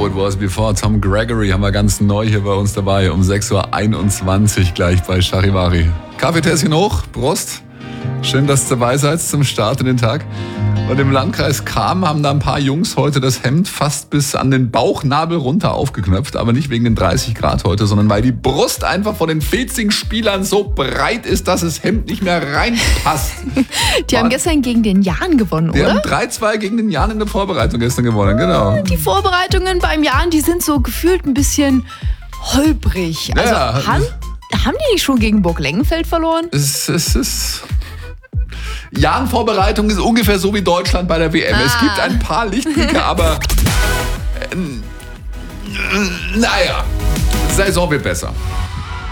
So It Was Before. Tom Gregory haben wir ganz neu hier bei uns dabei. Um 6.21 Uhr gleich bei Charivari. Kaffeetässchen hoch, Prost. Schön, dass ihr dabei seid zum Start in den Tag. Und im Landkreis Cham haben da ein paar Jungs heute das Hemd fast bis an den Bauchnabel runter aufgeknöpft. Aber nicht wegen den 30 Grad heute, sondern weil die Brust einfach von den Filzing-Spielern so breit ist, dass das Hemd nicht mehr reinpasst. Die haben gestern gegen den Jan gewonnen, Die oder? haben 3-2 gegen den Jan in der Vorbereitung gestern gewonnen, genau. Die Vorbereitungen beim Jan, die sind so gefühlt ein bisschen holprig. Also Ja. haben die nicht schon gegen Burg Lengenfeld verloren? Es ist... Jan-Vorbereitung ist ungefähr so wie Deutschland bei der WM. Es gibt ein paar Lichtblicke, aber naja, Saison wird besser.